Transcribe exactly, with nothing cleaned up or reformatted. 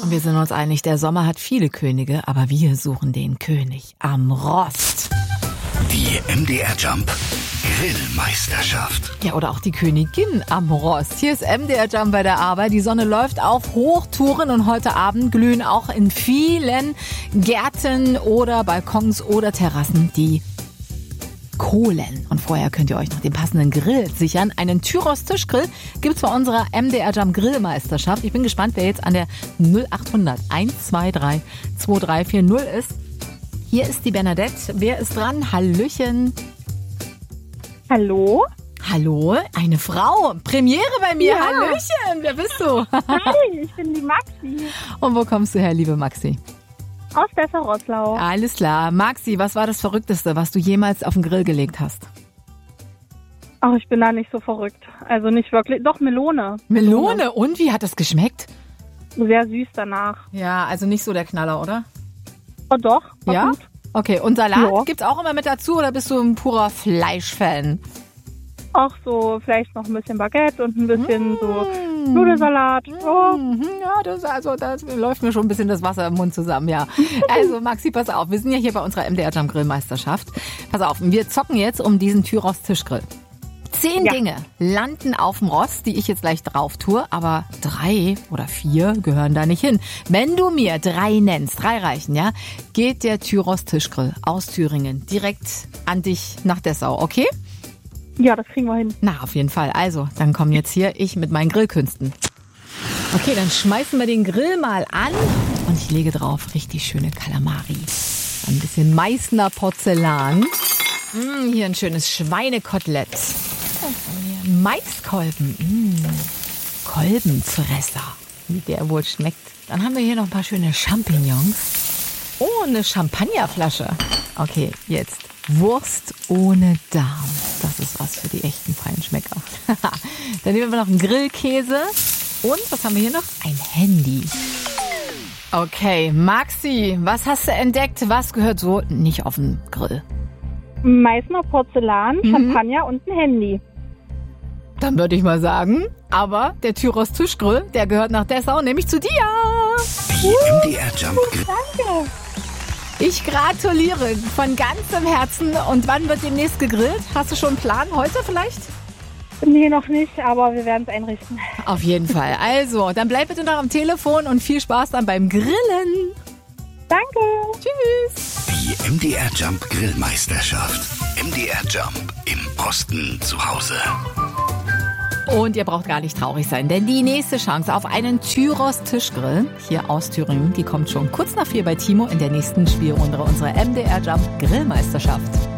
Und wir sind uns einig, der Sommer hat viele Könige, aber wir suchen den König am Rost. Die M D R Jump Grillmeisterschaft. Ja, oder auch die Königin am Rost. Hier ist M D R Jump bei der Arbeit. Die Sonne läuft auf Hochtouren und heute Abend glühen auch in vielen Gärten oder Balkons oder Terrassen die Kohlen. Und vorher könnt ihr euch noch den passenden Grill sichern. Einen Tyros Tischgrill gibt's bei unserer M D R Jump Grillmeisterschaft. Ich bin gespannt, wer jetzt an der null acht hundert eins zwei drei zwei drei vier null ist. Hier ist die Bernadette. Wer ist dran? Hallöchen. Hallo? Hallo, eine Frau. Premiere bei mir. Ja. Hallöchen, wer bist du? Hi, ich bin die Maxi Und wo kommst du her, liebe Maxi? aus Dessau-Roßlau. Alles klar. Maxi, was war das Verrückteste, was du jemals auf den Grill gelegt hast? Ach, ich bin da nicht so verrückt. Also nicht wirklich. Doch, Melone. Melone. Und wie hat das geschmeckt? Sehr süß danach. Ja, also nicht so der Knaller, oder? Oh doch, war Ja? gut. Okay, und Salat Ja. gibt's auch immer mit dazu oder bist du ein purer Fleischfan? Auch so vielleicht noch ein bisschen Baguette und ein bisschen so Nudelsalat. Oh. Mhm, ja, das, also, das läuft mir schon ein bisschen das Wasser im Mund zusammen, ja. Also Maxi, pass auf, wir sind ja hier bei unserer M D R Jump Grillmeisterschaft. Pass auf, wir zocken jetzt um diesen Tyros Tischgrill. Zehn Ja. Dinge landen auf dem Rost, die ich jetzt gleich drauf tue, aber drei oder vier gehören da nicht hin. Wenn du mir drei nennst, drei reichen, ja, geht der Tyros Tischgrill aus Thüringen direkt an dich nach Dessau, okay? Ja, das kriegen wir hin. Na, auf jeden Fall. Also, dann kommen jetzt hier ich mit meinen Grillkünsten. Okay, dann schmeißen wir den Grill mal an und ich lege drauf richtig schöne Kalamari. Ein bisschen Meißner Porzellan. Mm, hier ein schönes Schweinekotelett. Und hier Maiskolben. Mm, Kolbenfresser, wie der wohl schmeckt. Dann haben wir hier noch ein paar schöne Champignons. Oh, eine Champagnerflasche. Okay, jetzt Wurst ohne Darm. Das ist was für die echten Feinschmecker. Dann nehmen wir noch einen Grillkäse. Und was haben wir hier noch? Ein Handy. Okay, Maxi, was hast du entdeckt? Was gehört so nicht auf den Grill? Meißner Porzellan, Champagner und ein Handy. Dann würde ich mal sagen, aber der Tyros Tischgrill, der gehört nach Dessau, nämlich zu dir. Die M D R Jump Grill. Danke. Ich gratuliere von ganzem Herzen. Und wann wird demnächst gegrillt? Hast du schon einen Plan? Heute vielleicht? Nee, noch nicht, aber wir werden es einrichten. Auf jeden Fall. Also, dann bleib bitte noch am Telefon und viel Spaß dann beim Grillen. Danke. Tschüss. Die M D R Jump Grillmeisterschaft. M D R Jump im Osten zu Hause. Und ihr braucht gar nicht traurig sein, denn die nächste Chance auf einen Tyros Tischgrill hier aus Thüringen, die kommt schon kurz nach vier bei Timo in der nächsten Spielrunde unserer M D R Jump Grillmeisterschaft.